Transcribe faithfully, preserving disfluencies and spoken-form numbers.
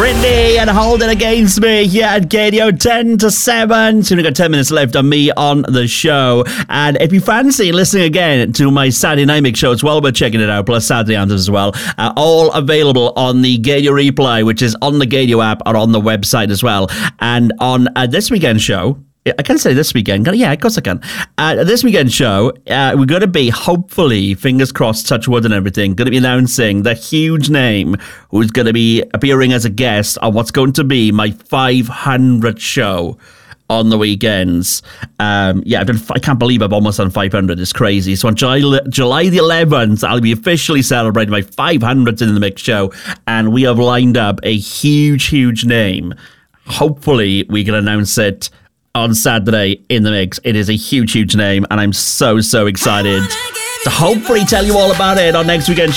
Britney and Hold It Against Me here at Radio ten to seven. So we've got ten minutes left on me on the show. And if you fancy listening again to my Saturday night mix show, it's well worth checking it out, plus Saturday Anthems as well. Uh, all available on the Gadio Replay, which is on the Gadio app or on the website as well. And on uh, this weekend's show, I can say this weekend. Yeah, of course I can. Uh, this weekend show, uh, we're going to be, hopefully, fingers crossed, touch wood and everything, going to be announcing the huge name who's going to be appearing as a guest on what's going to be my five hundredth show on the weekends. Um, yeah, I've done, I can't believe I've almost done five hundred. It's crazy. So on July, July the eleventh, I'll be officially celebrating my five hundredth in the mix show, and we have lined up a huge, huge name. Hopefully, we can announce it on Saturday in the mix. It is a huge, huge name, and I'm so, so excited to hopefully tell you all about it on next weekend's